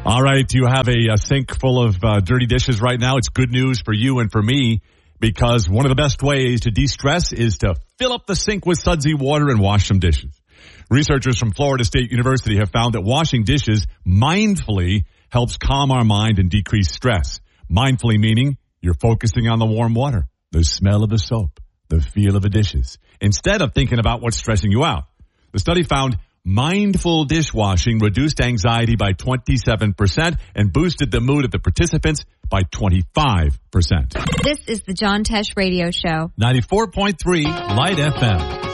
All right, do you have a sink full of dirty dishes right now? It's good news for you and for me, because one of the best ways to de-stress is to fill up the sink with sudsy water and wash some dishes. Researchers from Florida State University have found that washing dishes mindfully helps calm our mind and decrease stress. Mindfully meaning you're focusing on the warm water, the smell of the soap, the feel of the dishes, instead of thinking about what's stressing you out. The study found mindful dishwashing reduced anxiety by 27% and boosted the mood of the participants by 25%. This is the John Tesh Radio Show. 94.3 Light FM.